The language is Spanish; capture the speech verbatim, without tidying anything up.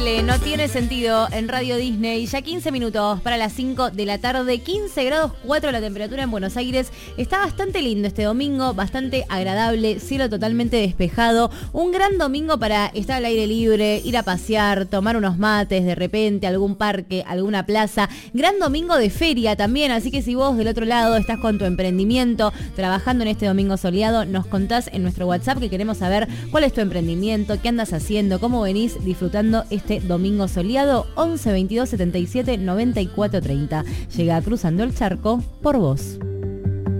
L, no tiene sentido en Radio Disney. Ya quince minutos para las cinco de la tarde, quince grados cuatro la temperatura en Buenos Aires. Está bastante lindo este domingo, bastante agradable, cielo totalmente despejado. Un gran domingo para estar al aire libre, ir a pasear, tomar unos mates de repente, algún parque, alguna plaza. Gran domingo de feria también, así que si vos del otro lado estás con tu emprendimiento, trabajando en este domingo soleado, nos contás en nuestro WhatsApp que queremos saber cuál es tu emprendimiento, qué andas haciendo, cómo venís disfrutando este domingo soleado. Once veintidós setenta y siete noventa y cuatro treinta. Llega Cruzando el Charco por vos.